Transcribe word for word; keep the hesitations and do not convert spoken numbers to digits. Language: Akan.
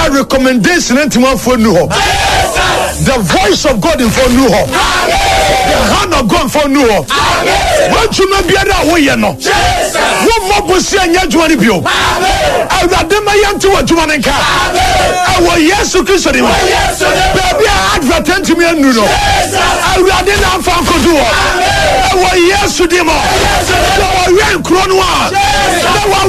na recommendation ntimo afo nu ho. The voice of God in for nu ho. The hand of God for nu ho. What you may be at wo ye no. Wo mo bosi anya dwani bio. Awurade ma yanti wo dwuma nka. Awo Yesu Kristo ni wo. Baby advertent me anu no. Awurade na amfa nkodu wo. Awo Yesu di mo. Awo yen kro no a.